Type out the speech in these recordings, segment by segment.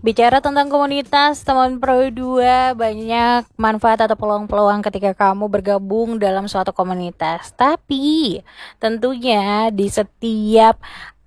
Bicara tentang komunitas, teman Pro 2 banyak manfaat atau peluang-peluang ketika kamu bergabung dalam suatu komunitas. Tapi tentunya di setiap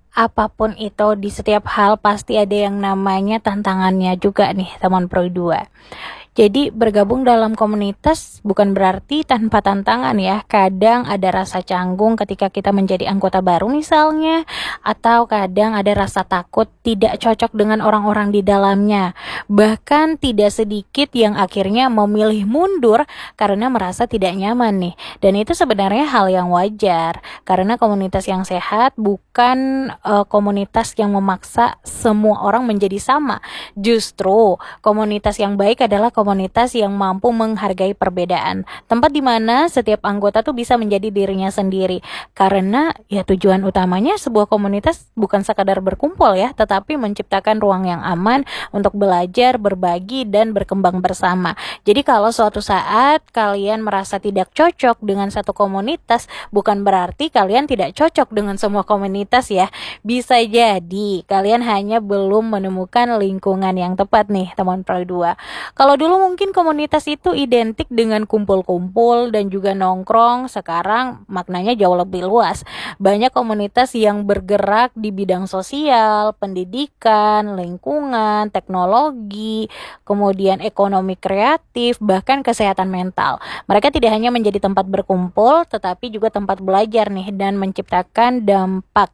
apapun itu, di setiap hal pasti ada yang namanya tantangannya juga nih teman Pro 2. Jadi bergabung dalam komunitas bukan berarti tanpa tantangan ya. Kadang ada rasa canggung ketika kita menjadi anggota baru misalnya, atau kadang ada rasa takut tidak cocok dengan orang-orang di dalamnya. Bahkan tidak sedikit yang akhirnya memilih mundur karena merasa tidak nyaman nih. Dan itu sebenarnya hal yang wajar, karena komunitas yang sehat bukan komunitas yang memaksa semua orang menjadi sama. Justru komunitas yang baik adalah komunitas yang mampu menghargai perbedaan. Tempat di mana setiap anggota tuh bisa menjadi dirinya sendiri. Karena ya tujuan utamanya sebuah komunitas bukan sekadar berkumpul ya, tetapi menciptakan ruang yang aman untuk belajar, berbagi, dan berkembang bersama. Jadi kalau suatu saat kalian merasa tidak cocok dengan satu komunitas, bukan berarti kalian tidak cocok dengan semua komunitas ya. Bisa jadi kalian hanya belum menemukan lingkungan yang tepat nih teman Pro 2. Kalau dulu mungkin komunitas itu identik dengan kumpul-kumpul dan juga nongkrong, sekarang maknanya jauh lebih luas. Banyak komunitas yang bergerak di bidang sosial, pendidikan, lingkungan, teknologi, kemudian ekonomi kreatif, bahkan kesehatan mental. Mereka tidak hanya menjadi tempat berkumpul, tetapi juga tempat belajar nih dan menciptakan dampak.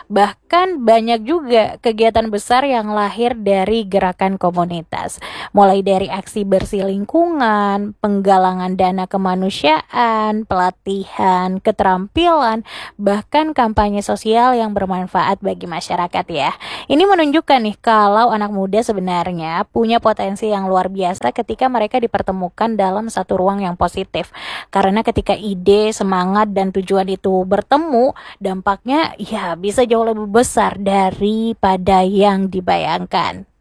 Bahkan banyak juga kegiatan besar yang lahir dari gerakan komunitas. Mulai dari aksi bersih lingkungan, penggalangan dana kemanusiaan, pelatihan, keterampilan, bahkan kampanye sosial yang bermanfaat bagi masyarakat ya. Ini menunjukkan nih kalau anak muda sebenarnya punya potensi yang luar biasa ketika mereka dipertemukan dalam satu ruang yang positif. Karena ketika ide, semangat, dan tujuan itu bertemu, dampaknya ya bisa jauh lebih besar daripada yang dibayangkan.